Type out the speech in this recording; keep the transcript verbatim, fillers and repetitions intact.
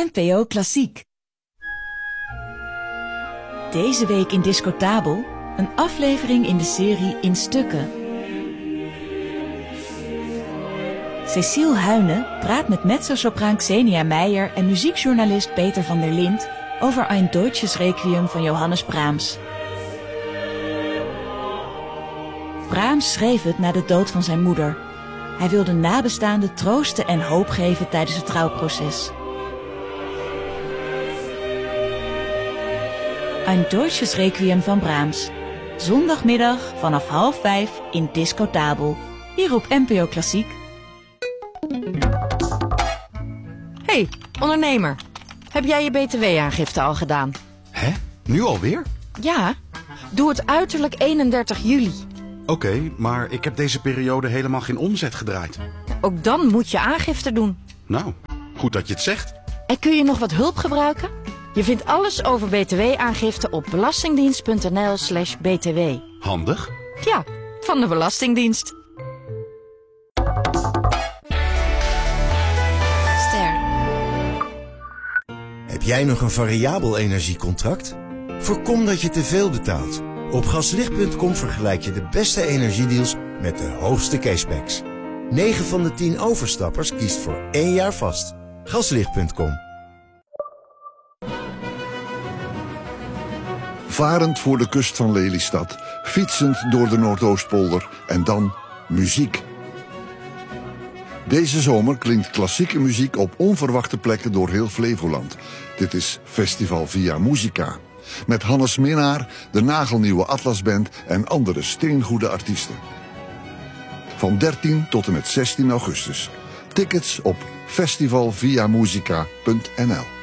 N P O Klassiek. Deze week in Discotabel een aflevering in de serie In Stukken. Cecile Huyne praat met mezzosopraan Xenia Meijer en muziekjournalist Peter van der Lind over Ein Deutsches Requiem van Johannes Brahms. Brahms schreef het na de dood van zijn moeder. Hij wilde nabestaanden troosten en hoop geven tijdens het trouwproces. Ein Deutsches Requiem van Brahms. Zondagmiddag vanaf half vijf in Discotabel. Hier op N P O Klassiek. Hey, ondernemer. Heb jij je B T W-aangifte al gedaan? Hè? Nu alweer? Ja. Doe het uiterlijk eenendertig juli. Oké, okay, maar ik heb deze periode helemaal geen omzet gedraaid. Ook dan moet je aangifte doen. Nou, goed dat je het zegt. En kun je nog wat hulp gebruiken? Je vindt alles over B T W-aangifte op belastingdienst.nl slash btw. Handig? Ja, van de Belastingdienst. Ster. Heb jij nog een variabel energiecontract? Voorkom dat je te veel betaalt. Op gaslicht punt com vergelijk je de beste energiedeals met de hoogste cashbacks. negen van de tien overstappers kiest voor één jaar vast. gaslicht punt com. Varend voor de kust van Lelystad, fietsend door de Noordoostpolder en dan muziek. Deze zomer klinkt klassieke muziek op onverwachte plekken door heel Flevoland. Dit is Festival Via Musica. Met Hannes Minnaar, de nagelnieuwe Atlasband en andere steengoede artiesten. Van dertien tot en met zestien augustus. Tickets op festival via musica punt n l.